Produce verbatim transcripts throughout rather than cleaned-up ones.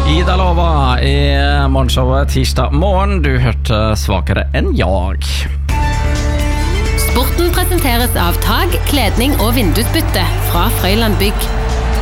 Ida Lova i morgenshowet tirsdag morgen. Du hørte svakere enn jag. Sporten presenteres av Tag, kledning og vindusbytte fra Frøyland Bygg.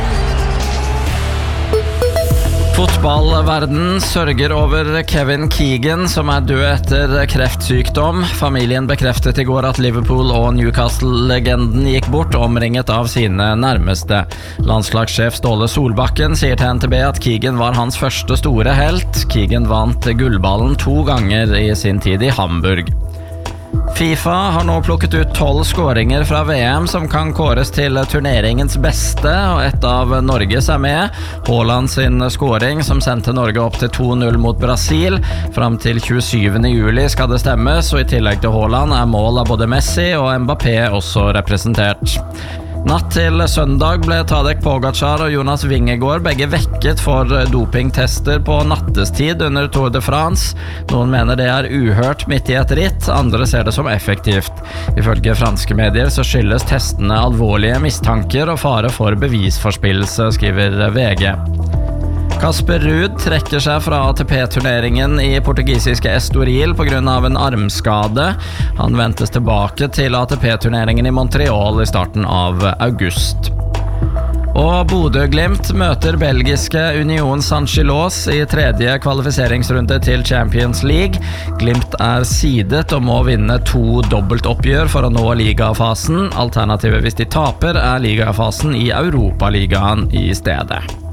Fotballverden sørger over Kevin Keegan, som er død etter kreftsykdom. Familien bekreftet i går at Liverpool- og Newcastle-legenden gikk bort, omringet av sine nærmeste. Landslagssjef Ståle Solbakken sier til N T B at Keegan var hans første store helt. Keegan vant gullballen to ganger i sin tid i Hamburg. FIFA har nå plukket ut tolv skåringer fra V M som kan kåres til turneringens beste, og et av Norges er med. Haaland sin skåring som sendte Norge opp til to null mot Brasil. Fram til tjuesyvende juli skal det stemmes, og i tillegg til Haaland er mål av både Messi og Mbappé også representert. Natt til søndag ble Tadej Pogačar og Jonas Vingegaard begge vekket for dopingtester på nattestid under Tour de France. Noen mener det er uhørt midt i et ritt, andre ser det som effektivt. Ifølge franske medier så skyldes testene alvorlige mistanker og fare for bevisforspillelse, skriver V G. Kasper Ruud trekker seg fra A T P-turneringen i portugisiske Estoril på grunn av en armskade. Han ventes tilbake til A T P-turneringen i Montreal i starten av august. Og Bodø/Glimt møter belgiske Union Saint-Gilloise i tredje kvalifiseringsrunde til Champions League. Glimt er sidet og må vinne to dobbeltoppgjør for å nå ligafasen. Alternativet hvis de taper er ligafasen i Europaligaen i stedet.